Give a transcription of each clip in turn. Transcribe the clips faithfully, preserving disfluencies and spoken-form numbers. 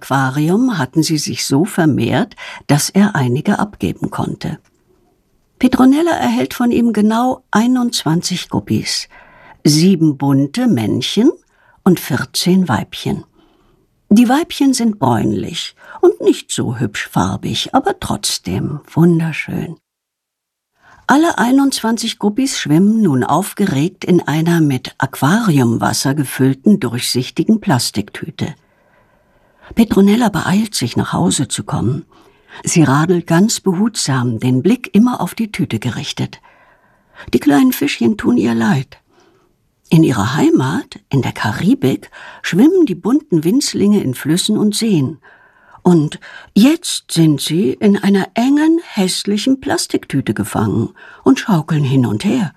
Aquarium hatten sie sich so vermehrt, dass er einige abgeben konnte. Petronella erhält von ihm genau einundzwanzig Guppies, sieben bunte Männchen und vierzehn Weibchen. Die Weibchen sind bräunlich und nicht so hübsch farbig, aber trotzdem wunderschön. Alle einundzwanzig Guppies schwimmen nun aufgeregt in einer mit Aquariumwasser gefüllten, durchsichtigen Plastiktüte. Petronella beeilt sich, nach Hause zu kommen. Sie radelt ganz behutsam, den Blick immer auf die Tüte gerichtet. Die kleinen Fischchen tun ihr leid. In ihrer Heimat, in der Karibik, schwimmen die bunten Winzlinge in Flüssen und Seen. Und jetzt sind sie in einer engen, hässlichen Plastiktüte gefangen und schaukeln hin und her.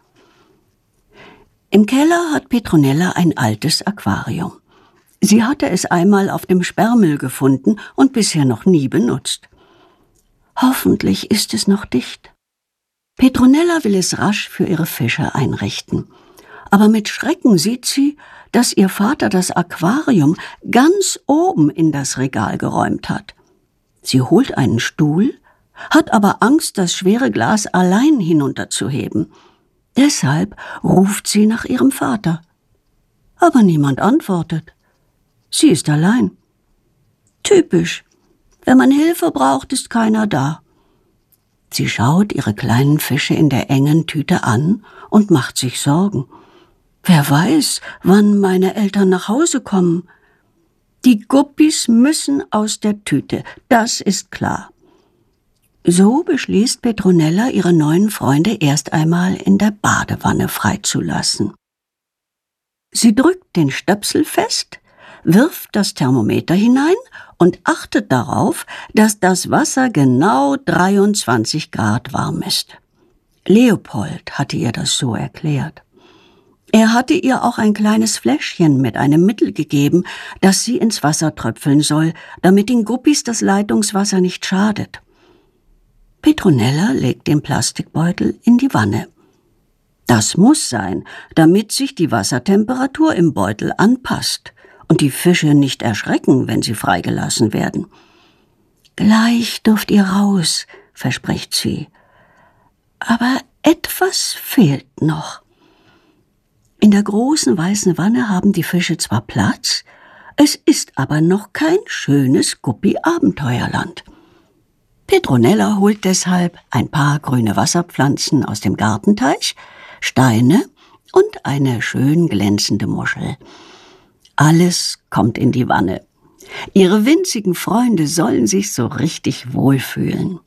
Im Keller hat Petronella ein altes Aquarium. Sie hatte es einmal auf dem Sperrmüll gefunden und bisher noch nie benutzt. Hoffentlich ist es noch dicht. Petronella will es rasch für ihre Fische einrichten. Aber mit Schrecken sieht sie, dass ihr Vater das Aquarium ganz oben in das Regal geräumt hat. Sie holt einen Stuhl, hat aber Angst, das schwere Glas allein hinunterzuheben. Deshalb ruft sie nach ihrem Vater. Aber niemand antwortet. Sie ist allein. Typisch. Wenn man Hilfe braucht, ist keiner da. Sie schaut ihre kleinen Fische in der engen Tüte an und macht sich Sorgen. Wer weiß, wann meine Eltern nach Hause kommen. Die Guppies müssen aus der Tüte, das ist klar. So beschließt Petronella, ihre neuen Freunde erst einmal in der Badewanne freizulassen. Sie drückt den Stöpsel fest, wirft das Thermometer hinein und achtet darauf, dass das Wasser genau dreiundzwanzig Grad warm ist. Leopold hatte ihr das so erklärt. Er hatte ihr auch ein kleines Fläschchen mit einem Mittel gegeben, das sie ins Wasser tröpfeln soll, damit den Guppies das Leitungswasser nicht schadet. Petronella legt den Plastikbeutel in die Wanne. Das muss sein, damit sich die Wassertemperatur im Beutel anpasst und die Fische nicht erschrecken, wenn sie freigelassen werden. »Gleich dürft ihr raus«, verspricht sie. Aber etwas fehlt noch. In der großen weißen Wanne haben die Fische zwar Platz, es ist aber noch kein schönes Guppi-Abenteuerland. Petronella holt deshalb ein paar grüne Wasserpflanzen aus dem Gartenteich, Steine und eine schön glänzende Muschel. Alles kommt in die Wanne. Ihre winzigen Freunde sollen sich so richtig wohlfühlen.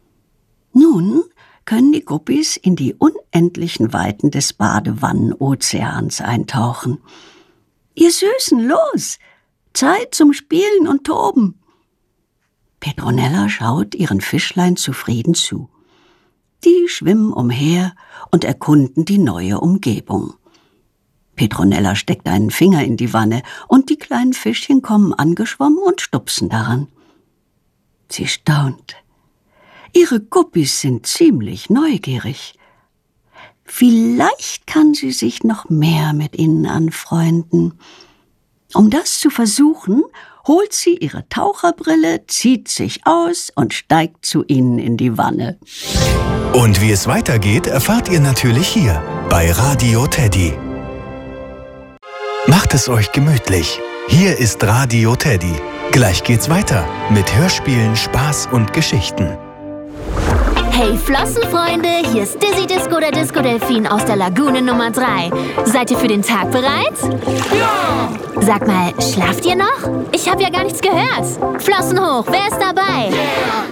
Nun können die Guppies in die unendlichen Weiten des Badewannen-Ozeans eintauchen. »Ihr Süßen, los! Zeit zum Spielen und Toben!« Petronella schaut ihren Fischlein zufrieden zu. Die schwimmen umher und erkunden die neue Umgebung. Petronella steckt einen Finger in die Wanne und die kleinen Fischchen kommen angeschwommen und stupsen daran. Sie staunt. Ihre Guppies sind ziemlich neugierig. Vielleicht kann sie sich noch mehr mit ihnen anfreunden. Um das zu versuchen, holt sie ihre Taucherbrille, zieht sich aus und steigt zu ihnen in die Wanne. Und wie es weitergeht, erfahrt ihr natürlich hier bei Radio Teddy. Macht es euch gemütlich. Hier ist Radio Teddy. Gleich geht's weiter mit Hörspielen, Spaß und Geschichten. Hey Flossenfreunde, hier ist Dizzy Disco, der Disco-Delfin aus der Lagune Nummer drei. Seid ihr für den Tag bereit? Ja! Sag mal, schlaft ihr noch? Ich habe ja gar nichts gehört. Flossen hoch, wer ist dabei? Yeah.